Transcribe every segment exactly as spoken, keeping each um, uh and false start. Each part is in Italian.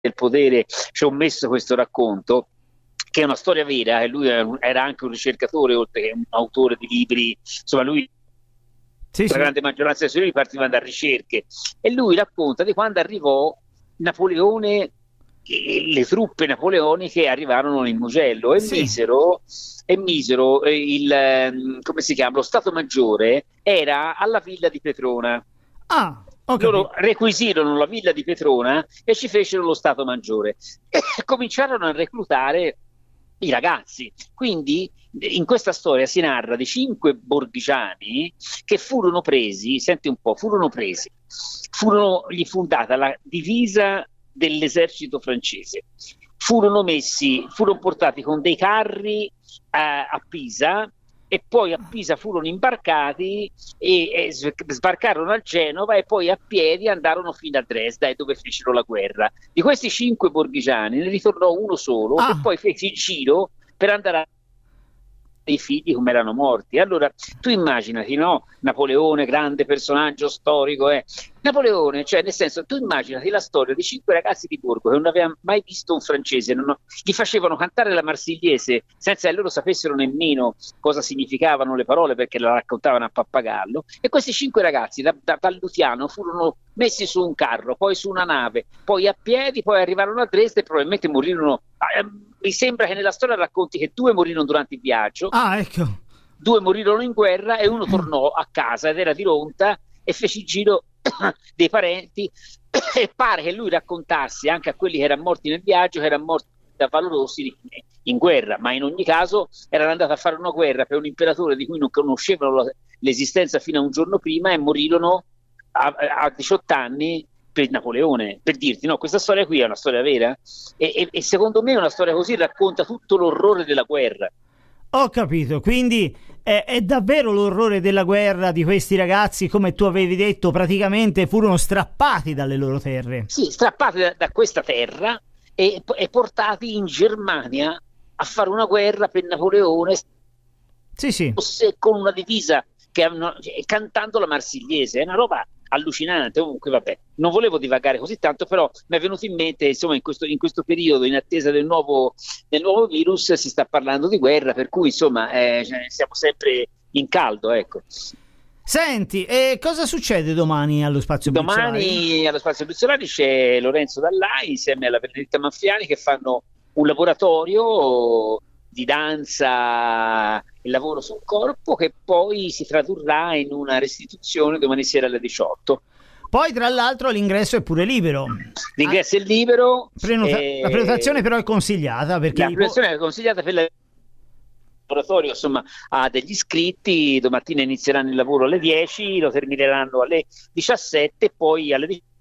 del potere ci ho messo questo racconto, che è una storia vera, e lui era anche un ricercatore oltre che un autore di libri, insomma lui sì, la sì. grande maggioranza dei suoi libri partivano da ricerche, e lui racconta di quando arrivò Napoleone, le truppe napoleoniche arrivarono in Mugello e Sì. misero, e misero eh, il, come si chiama, lo Stato Maggiore era alla villa di Petrona. Ah, ho Loro capito. requisirono la villa di Petrona e ci fecero lo Stato Maggiore e cominciarono a reclutare i ragazzi. Quindi in questa storia si narra di cinque borghigiani che furono presi, senti un po', furono presi, furono gli fu data la divisa dell'esercito francese, furono messi, furono portati con dei carri a, a Pisa, e poi a Pisa furono imbarcati e, e sbarcarono a Genova e poi a piedi andarono fino a Dresda, dove fecero la guerra. Di questi cinque borghigiani ne ritornò uno solo, Ah. che poi fece il giro per andare a i figli come erano morti. Allora tu immaginati, no? Napoleone, grande personaggio storico, eh. Napoleone, cioè nel senso, tu immaginati la storia di cinque ragazzi di borgo che non avevano mai visto un francese, non ho, gli facevano cantare la Marsigliese senza che loro sapessero nemmeno cosa significavano le parole, perché la raccontavano a pappagallo, e questi cinque ragazzi da, da, dal Lutiano furono messi su un carro, poi su una nave, poi a piedi, poi arrivarono a Dresda e probabilmente morirono. Eh, mi sembra che nella storia racconti che due morirono durante il viaggio, Ah, ecco. due morirono in guerra e uno tornò a casa ed era di Ronta e fece il giro dei parenti, e pare che lui raccontasse anche a quelli che erano morti nel viaggio che erano morti da valorosi in guerra, ma in ogni caso erano andati a fare una guerra per un imperatore di cui non conoscevano l'esistenza fino a un giorno prima, e morirono a, a diciotto anni per Napoleone, per dirti, no, questa storia qui è una storia vera, e, e, e secondo me una storia così racconta tutto l'orrore della guerra. Ho capito, quindi è, è davvero l'orrore della guerra di questi ragazzi, come tu avevi detto, praticamente furono strappati dalle loro terre. Sì, strappati da, da questa terra e, e portati in Germania a fare una guerra per Napoleone, Sì, sì. con una divisa che hanno, cantando la Marsigliese. È una roba allucinante. Comunque vabbè, non volevo divagare così tanto, però mi è venuto in mente, insomma, in questo, in questo periodo, in attesa del nuovo, del nuovo virus, si sta parlando di guerra, per cui insomma eh, siamo sempre in caldo, ecco. Senti, e cosa succede domani allo Spazio Domani Brizzolari? allo Spazio Brizzolari c'è Lorenzo Dallai insieme alla Benedetta Manfiani, che fanno un laboratorio di danza e lavoro sul corpo, che poi si tradurrà in una restituzione domani sera alle diciotto. Poi tra l'altro l'ingresso è pure libero. L'ingresso è libero. Prenota- eh, La prenotazione però è consigliata, perché La i- prenotazione è consigliata per il laboratorio, insomma, ha degli iscritti. Domattina inizieranno il lavoro alle dieci, lo termineranno alle diciassette, e poi alle diciassette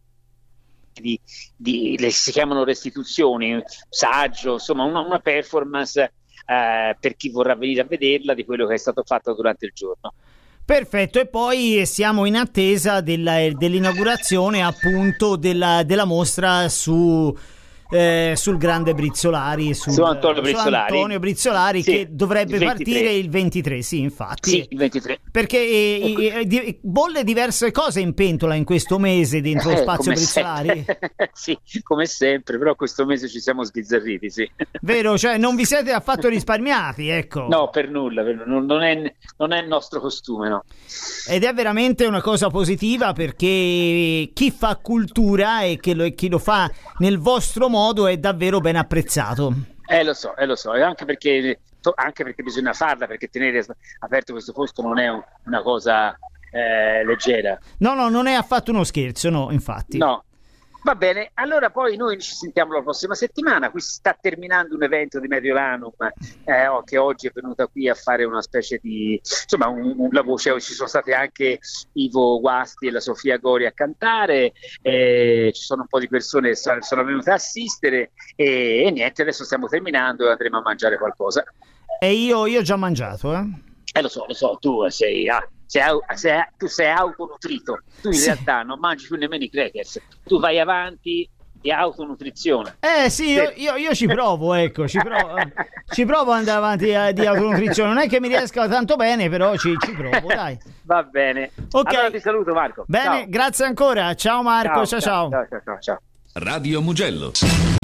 Di, di, le, si chiamano restituzioni, saggio, insomma una, una performance eh, per chi vorrà venire a vederla di quello che è stato fatto durante il giorno. Perfetto, e poi siamo in attesa della, dell'inaugurazione appunto della, della mostra su eh, sul grande Brizzolari, sul, Su Antonio Brizzolari, su Antonio Brizzolari, sì, che dovrebbe il ventitré. partire il ventitré, sì, infatti. Sì, il ventitré. Perché eh, eh, di- bolle diverse cose in pentola in questo mese dentro lo Eh, Spazio come Brizzolari. sempre. Sì, come sempre, però questo mese ci siamo sbizzarriti, sì. Vero? Cioè non vi siete affatto risparmiati, ecco. No, per nulla, per nulla. Non, è, non è il nostro costume, no. Ed è veramente una cosa positiva, perché chi fa cultura e che lo, chi lo fa nel vostro modo è davvero ben apprezzato. Eh, lo so, eh, lo so, e anche perché, anche perché bisogna farla, perché tenere aperto questo posto non è un, una cosa eh, leggera. No, no, non è affatto uno scherzo, no, infatti. No. Va bene, allora poi noi ci sentiamo la prossima settimana. Qui si sta terminando un evento di Mediolanum eh, oh, che oggi è venuta qui a fare una specie di, insomma, un, un lavoro. Cioè, ci sono state anche Ivo Guasti e la Sofia Gori a cantare, eh, ci sono un po' di persone che sono, sono venute a assistere, e, e niente, adesso stiamo terminando e andremo a mangiare qualcosa. E io, io ho già mangiato, eh? Eh, lo so, lo so, tu sei... Ah, Sei, sei, tu sei autonutrito, tu in Sì. realtà non mangi più nemmeno i crackers, tu vai avanti di autonutrizione. Eh sì, io, io, io ci provo, ecco, ci provo, ci provo ad andare avanti a, di autonutrizione. Non è che mi riesca tanto bene, però ci, ci provo, dai. Va bene. Ok. Allora ti saluto, Marco. Bene, Ciao. grazie ancora. Ciao Marco, ciao ciao. ciao, ciao, ciao, ciao. Radio Mugello.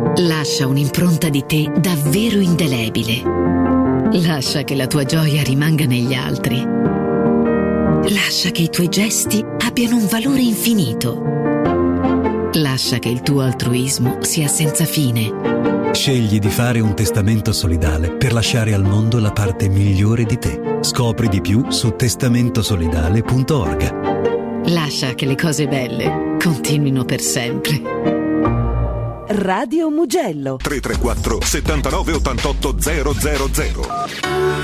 Lascia un'impronta di te davvero indelebile. Lascia che la tua gioia rimanga negli altri. Lascia che i tuoi gesti abbiano un valore infinito. Lascia che il tuo altruismo sia senza fine. Scegli di fare un testamento solidale per lasciare al mondo la parte migliore di te. Scopri di più su testamentosolidale punto org. Lascia che le cose belle continuino per sempre. Radio Mugello tre tre quattro settantanove ottantotto zero zero zero.